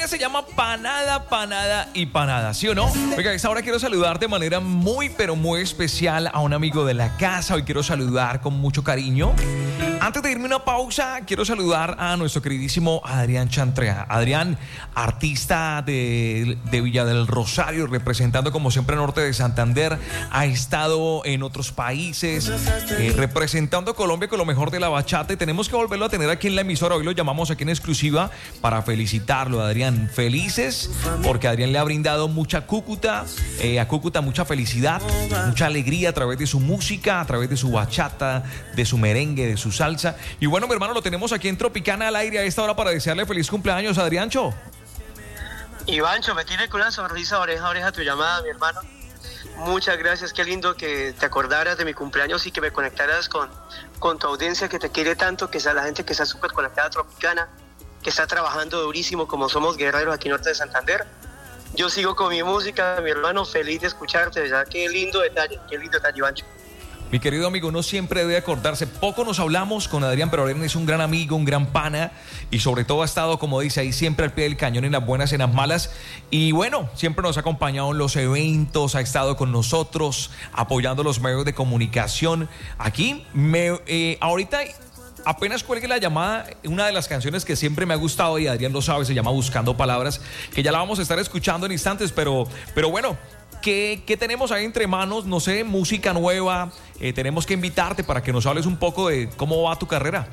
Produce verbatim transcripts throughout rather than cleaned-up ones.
historia se llama Panada, Panada y Panada, ¿sí o no? Oiga, a esta hora quiero saludar de manera muy, pero muy especial a un amigo de la casa. Hoy quiero saludar con mucho cariño. Antes de irme a una pausa, quiero saludar a nuestro queridísimo Adrián Chantre. Adrián, artista de, de Villa del Rosario, representando como siempre el norte de Santander. Ha estado en otros países, eh, representando a Colombia con lo mejor de la bachata. Y tenemos que volverlo a tener aquí en la emisora. Hoy lo llamamos aquí en exclusiva para felicitarlo, Adrián. Felices porque Adrián le ha brindado mucha Cúcuta, eh, a Cúcuta mucha felicidad, mucha alegría a través de su música, a través de su bachata, de su merengue, de su salsa. Y bueno, mi hermano, lo tenemos aquí en Tropicana al aire a esta hora para desearle feliz cumpleaños, Adriancho. Ivancho, me tiene con una sonrisa oreja a oreja tu llamada, mi hermano. Muchas gracias, qué lindo que te acordaras de mi cumpleaños y que me conectaras con, con tu audiencia que te quiere tanto, que sea la gente que está súper conectada a Tropicana, que está trabajando durísimo como somos guerreros aquí en norte de Santander. Yo sigo con mi música, mi hermano, feliz de escucharte, ¿verdad? Qué lindo detalle, qué lindo detalle, Ivancho. Mi querido amigo, uno siempre debe acordarse, poco nos hablamos con Adrián, pero Adrián es un gran amigo, un gran pana y sobre todo ha estado, como dice, ahí siempre al pie del cañón en las buenas, en las malas y bueno, siempre nos ha acompañado en los eventos, ha estado con nosotros apoyando los medios de comunicación. Aquí, me, eh, ahorita apenas cuelgue la llamada, una de las canciones que siempre me ha gustado y Adrián lo sabe, se llama Buscando Palabras, que ya la vamos a estar escuchando en instantes, pero, pero bueno... ¿Qué, ¿Qué tenemos ahí entre manos? No sé, música nueva. Eh, tenemos que invitarte para que nos hables un poco de cómo va tu carrera.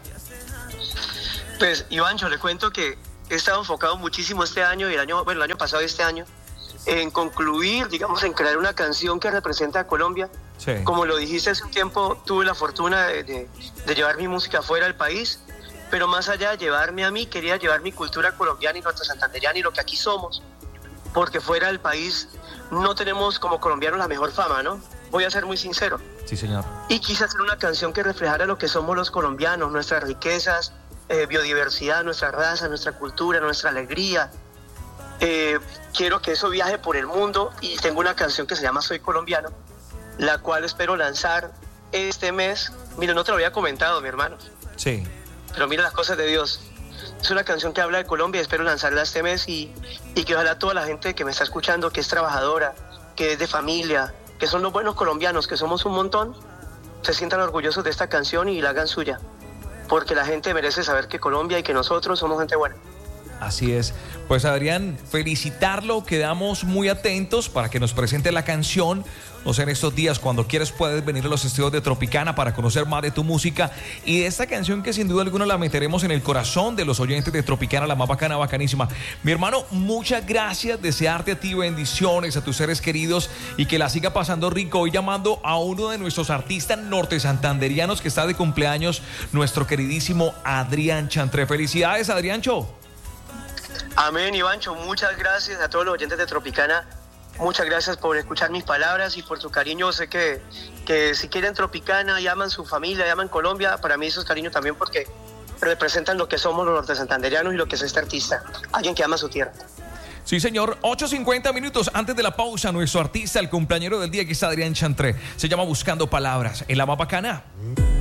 Pues, Ivancho, le cuento que he estado enfocado muchísimo este año y el año, bueno, el año pasado y este año en concluir, digamos, en crear una canción que representa a Colombia. Sí. Como lo dijiste hace un tiempo, tuve la fortuna de, de, de llevar mi música fuera del país, pero más allá de llevarme a mí, quería llevar mi cultura colombiana y nuestra santanderiana y lo que aquí somos, porque fuera del país no tenemos como colombianos la mejor fama, ¿no? Voy a ser muy sincero. Sí, señor. Y quise hacer una canción que reflejara lo que somos los colombianos, nuestras riquezas, eh, biodiversidad, nuestra raza, nuestra cultura, nuestra alegría. Eh, quiero que eso viaje por el mundo y tengo una canción que se llama Soy Colombiano, la cual espero lanzar este mes. Mira, no te lo había comentado, mi hermano. Sí. Pero mira las cosas de Dios. Es una canción que habla de Colombia y espero lanzarla este mes y, y que ojalá toda la gente que me está escuchando, que es trabajadora, que es de familia, que son los buenos colombianos, que somos un montón, se sientan orgullosos de esta canción y la hagan suya. Porque la gente merece saber que Colombia y que nosotros somos gente buena. Así es. Pues Adrián, felicitarlo, quedamos muy atentos para que nos presente la canción. No sé, en estos días, cuando quieras puedes venir a los estudios de Tropicana para conocer más de tu música y de esta canción que sin duda alguna la meteremos en el corazón de los oyentes de Tropicana, la más bacana, bacanísima. Mi hermano, muchas gracias, desearte a ti bendiciones, a tus seres queridos y que la siga pasando rico. Hoy llamando a uno de nuestros artistas norte santanderianos que está de cumpleaños, nuestro queridísimo Adrián Chantre. Felicidades, Adriancho. Amén, Ivancho, muchas gracias a todos los oyentes de Tropicana. Muchas gracias por escuchar mis palabras y por su cariño. Sé que, que si quieren Tropicana y aman su familia, y aman Colombia, para mí eso es cariño también porque representan lo que somos los norte santanderianos y lo que es este artista, alguien que ama su tierra. Sí, señor, ocho cincuenta minutos antes de la pausa, nuestro artista, el cumpleañero del día, que es Adrián Chantre, se llama Buscando Palabras, en la más bacana.